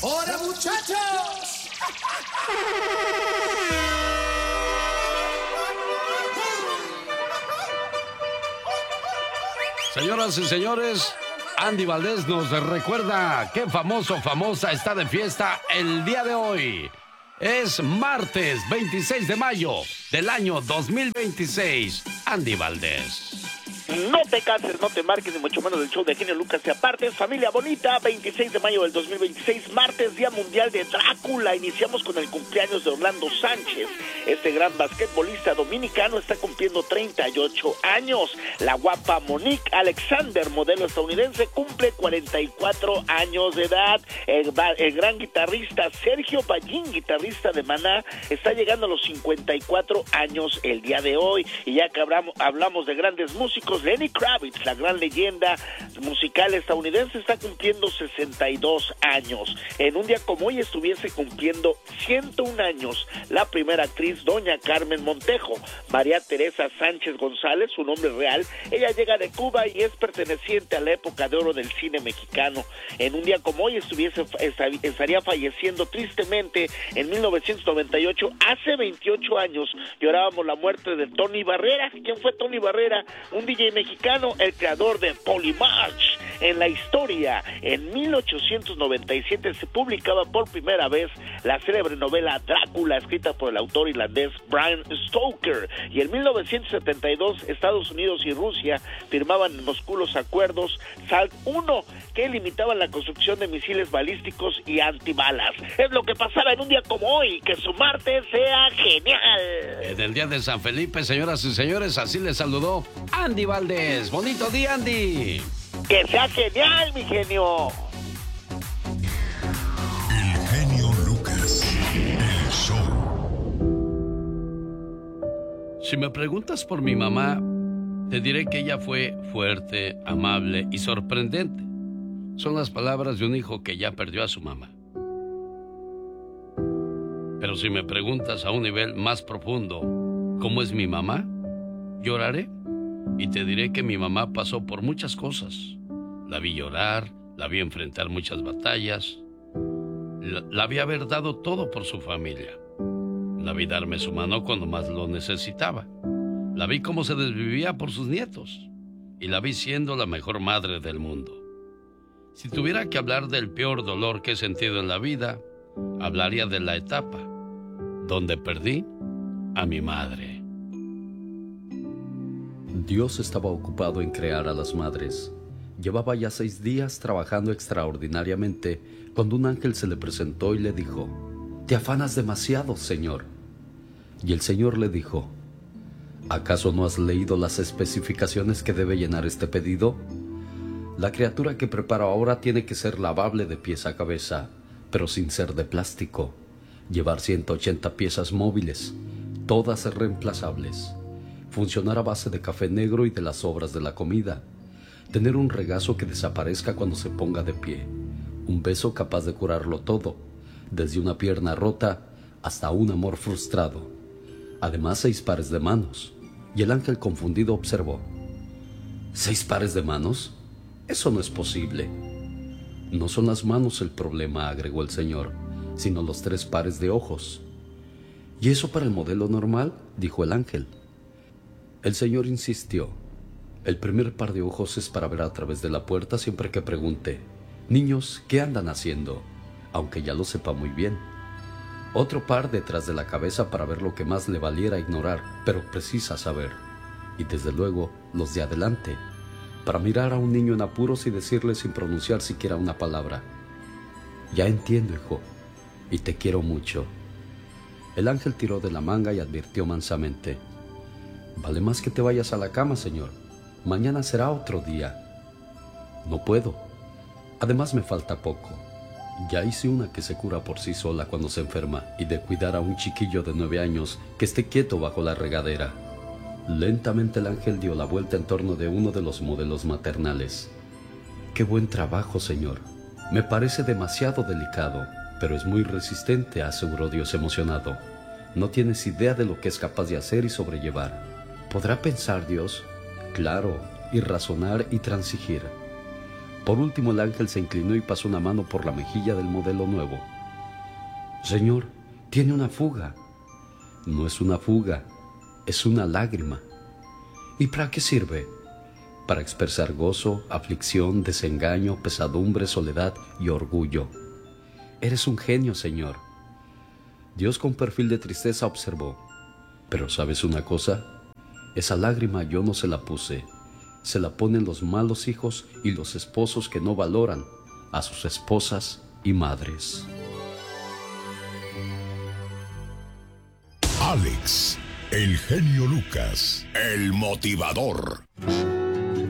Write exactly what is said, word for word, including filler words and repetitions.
¡Hola, muchachos! Señoras y señores, Andy Valdés nos recuerda qué famoso, famosa está de fiesta el día de hoy. Es martes veintiséis de mayo del año dos mil veintiséis. Andy Valdés. No te canses, no te marques, ni mucho menos del show de genio Lucas y aparte. Familia bonita, veintiséis de mayo del dos mil veintiséis, martes, Día Mundial de Drácula. Iniciamos con el cumpleaños de Orlando Sánchez. Este gran basquetbolista dominicano está cumpliendo treinta y ocho años. La guapa Monique Alexander, modelo estadounidense, cumple cuarenta y cuatro años de edad. El, el gran guitarrista Sergio Ballín, guitarrista de Maná, está llegando a los cincuenta y cuatro años el día de hoy. Y ya que hablamos, hablamos de grandes músicos, Lenny Kravitz, la gran leyenda musical estadounidense, está cumpliendo sesenta y dos años. En un día como hoy estuviese cumpliendo ciento un años la primera actriz, doña Carmen Montejo. María Teresa Sánchez González, su nombre real, ella llega de Cuba y es perteneciente a la época de oro del cine mexicano. En un día como hoy estuviese estaría falleciendo tristemente en mil novecientos noventa y ocho, hace veintiocho años, llorábamos la muerte de Tony Barrera. ¿Quién fue Tony Barrera? Un D J mexicano, el creador de Polymarch. En la historia, en mil ochocientos noventa y siete se publicaba por primera vez la célebre novela Drácula, escrita por el autor irlandés Bram Stoker, y en mil novecientos setenta y dos Estados Unidos y Rusia firmaban en Moscú los acuerdos SALT uno, que limitaban la construcción de misiles balísticos y antibalas. Es lo que pasaba en un día como hoy. Que su martes sea genial. En el día de San Felipe, señoras y señores, así les saludó Andy Valdés. Bonito día, Andy. Que sea genial, mi genio. El genio Lucas, el show. Si me preguntas por mi mamá, te diré que ella fue fuerte, amable y sorprendente. Son las palabras de un hijo que ya perdió a su mamá. Pero si me preguntas a un nivel más profundo, ¿cómo es mi mamá? Lloraré y te diré que mi mamá pasó por muchas cosas. La vi llorar, la vi enfrentar muchas batallas, la, la vi haber dado todo por su familia. La vi darme su mano cuando más lo necesitaba. La vi cómo se desvivía por sus nietos. Y la vi siendo la mejor madre del mundo. Si tuviera que hablar del peor dolor que he sentido en la vida, hablaría de la etapa donde perdí a mi madre. Dios estaba ocupado en crear a las madres. Llevaba ya seis días trabajando extraordinariamente cuando un ángel se le presentó y le dijo: «Te afanas demasiado, Señor». Y el Señor le dijo: «¿Acaso no has leído las especificaciones que debe llenar este pedido? La criatura que preparo ahora tiene que ser lavable de pies a cabeza, pero sin ser de plástico. Llevar ciento ochenta piezas móviles, todas reemplazables. Funcionar a base de café negro y de las sobras de la comida. Tener un regazo que desaparezca cuando se ponga de pie. Un beso capaz de curarlo todo, desde una pierna rota hasta un amor frustrado. Además, seis pares de manos». Y el ángel confundido observó: «¿Seis pares de manos? Eso no es posible». «No son las manos el problema», agregó el Señor, «sino los tres pares de ojos». «¿Y eso para el modelo normal?», dijo el ángel. El Señor insistió: «El primer par de ojos es para ver a través de la puerta siempre que pregunte: niños, ¿qué andan haciendo?, aunque ya lo sepa muy bien. Otro par detrás de la cabeza para ver lo que más le valiera ignorar, pero precisa saber. Y desde luego los de adelante, para mirar a un niño en apuros y decirle sin pronunciar siquiera una palabra: ya entiendo, hijo, y te quiero mucho». El ángel tiró de la manga y advirtió mansamente: «Vale más que te vayas a la cama, Señor. Mañana será otro día». «No puedo. Además me falta poco. Ya hice una que se cura por sí sola cuando se enferma, y de cuidar a un chiquillo de nueve años que esté quieto bajo la regadera». Lentamente el ángel dio la vuelta en torno de uno de los modelos maternales. «Qué buen trabajo, Señor. Me parece demasiado delicado, pero es muy resistente», aseguró Dios emocionado. «No tienes idea de lo que es capaz de hacer y sobrellevar». ¿Podrá pensar Dios? Claro, y razonar y transigir. Por último, el ángel se inclinó y pasó una mano por la mejilla del modelo nuevo. Señor, tiene una fuga. No es una fuga, es una lágrima. ¿Y para qué sirve? Para expresar gozo, aflicción, desengaño, pesadumbre, soledad y orgullo. Eres un genio, Señor. Dios con perfil de tristeza observó. Pero ¿sabes una cosa? Esa lágrima yo no se la puse. Se la ponen los malos hijos y los esposos que no valoran a sus esposas y madres. Alex, el genio Lucas, el motivador.